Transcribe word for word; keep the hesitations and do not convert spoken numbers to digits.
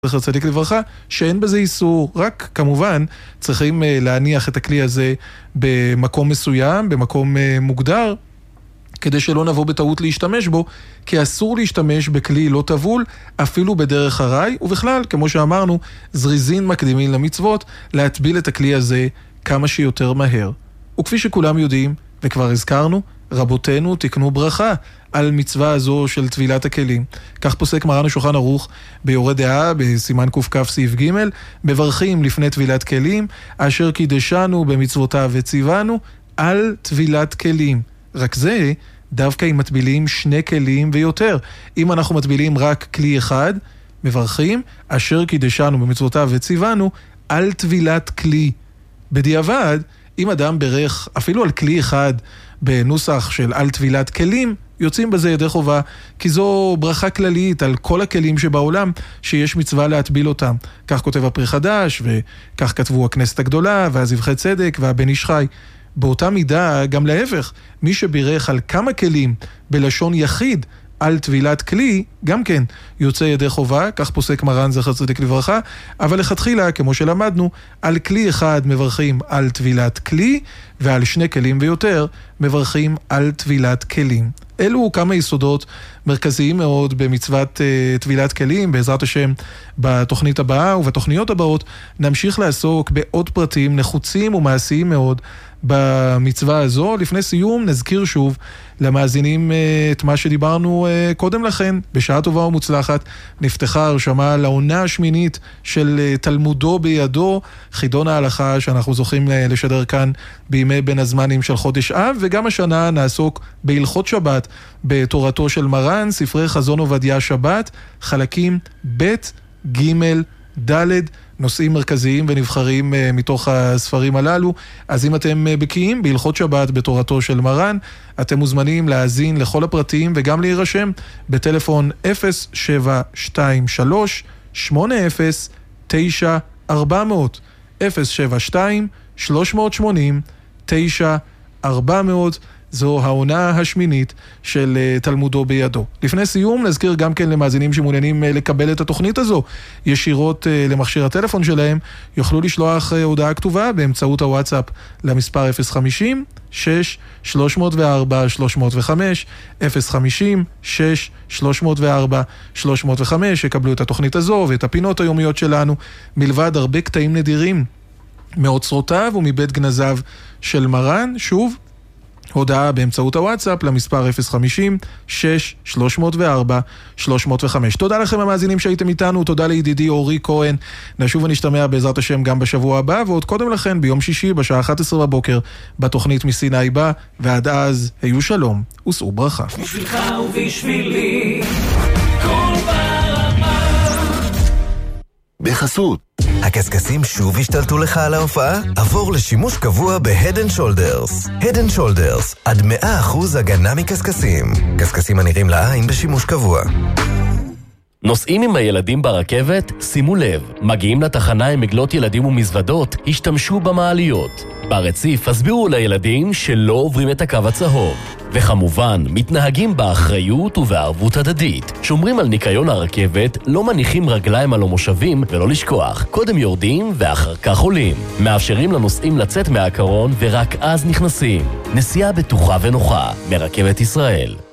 זכר צדיק לברכה, שאין בזה איסור, רק כמובן צריכים להניח את הכלי הזה במקום מסוים, במקום מוגדר, כדי שלא נבוא בטעות להשתמש בו, כי אסור להשתמש בכלי לא טבול, אפילו בדרך הרי, ובכלל, כמו שאמרנו, זריזין מקדימים למצוות, להטביל את הכלי הזה כמה שיותר מהר. וכפי שכולם יודעים, וכבר הזכרנו, רבותינו תקנו ברכה על מצווה הזו של טבילת הכלים. כך פוסק מרן השולחן ערוך ביורה דעה בסימן קכ"ף סעיף ג', מברכים לפני טבילת כלים, אשר קידשנו במצוותיו וציוונו על טבילת כלים. רק זה, דווקא אם מטבילים שני כלים ויותר. אם אנחנו מטבילים רק כלי אחד, מברכים אשר קידשנו במצוותיו וציוונו על טבילת כלי. בדיעבד, אם אדם ברך אפילו על כלי אחד בנוסח של על טבילת כלים, יוצאים בזה ידי חובה, כי זו ברכה כללית על כל הכלים שבעולם שיש מצווה להטביל אותם. כך כותב הפרי חדש, וכך כתבו הכנסת הגדולה, והזבחי צדק, והבן איש חי. באותה מידה, גם להפך, מי שבירך על כמה כלים בלשון יחיד על טבילת כלי, גם כן יוצא ידי חובה, כך פוסק מרן זכר צדיק לברכה, אבל לכתחילה, כמו שלמדנו, על כלי אחד מברכים על טבילת כלי, ועל שני כלים ויותר מברכים על טבילת כלים. אלו כמה יסודות מרכזיים מאוד במצוות uh, טבילת כלים. בעזרת השם בתוכנית הבאה ובתוכניות הבאות נמשיך לעסוק בעוד פרטים נחוצים ומעשיים מאוד במצווה הזו. לפני סיום נזכיר שוב למאזינים uh, את מה שדיברנו uh, קודם לכן. בשעה טובה ומוצלחת נפתחה הרשמה לעונה השמינית של uh, תלמודו בידו, חידון ההלכה שאנחנו זוכים uh, לשדר כאן בימי בין הזמנים של חודש אב, וגם השנה נעסוק בהלכות שבת בתורתו של מרן, ספרי חזון עובדיה שבת, חלקים ב' ג' ד', נושאים מרכזיים ונבחרים uh, מתוך הספרים הללו. אז אם אתם uh, בקיאים בהלכות שבת בתורתו של מרן, אתם מוזמנים להאזין לכל הפרטים וגם להירשם בטלפון אפס שבע שתיים שלוש שמונה אפס תשע ארבע מאות אפס שבע שתיים שלוש שמונים תשע ארבע מאות. זו העונה השמינית של תלמודו בידו. לפני סיום נזכיר גם כן למאזינים שמעוניינים לקבל את התוכנית הזו ישירות למכשיר הטלפון שלהם, יוכלו לשלוח הודעה כתובה באמצעות הוואטסאפ למספר אפס חמישים שש שלוש מאות וארבע שלוש מאות וחמש, אפס חמישים שש שלוש מאות וארבע שלוש מאות וחמש. יקבלו את התוכנית הזו ואת הפינות היומיות שלנו, מלבד הרבה קטעים נדירים מאוצרותיו ומבית גנזיו של מרן. שוב, הודעה באמצעות הוואטסאפ למספר אפס חמישים שש שלוש מאות וארבע שלוש מאות וחמש. תודה לכם המאזינים שהייתם איתנו, תודה לידידי אורי כהן. נשוב ונשתמע בעזרת השם גם בשבוע הבא, ועוד קודם לכן ביום שישי בשעה אחת עשרה בבוקר בתוכנית מסיני בא, ועד אז היו שלום ושאו ברכה. בשבילך ובשבילי כל ברמה. בחסות הקסקסים שוב השתלטו לך על ההופעה? עבור לשימוש קבוע ב-Head and Shoulders. Head and Shoulders, עד מאה אחוז הגנה מקסקסים. קסקסים הנראים לעין בשימוש קבוע. נוסעים עם הילדים ברכבת? שימו לב, מגיעים לתחנה עם עגלות ילדים ומזוודות, השתמשו במעליות. ברציף הסבירו לילדים שלא עוברים את הקו הצהוב. וכמובן, מתנהגים באחריות ובערבות הדדית. שומרים על ניקיון הרכבת, לא מניחים רגליים על המושבים, ולא לשכוח, קודם יורדים ואחר כך עולים. מאפשרים לנוסעים לצאת מהקרון ורק אז נכנסים. נסיעה בטוחה ונוחה, מרכבת ישראל.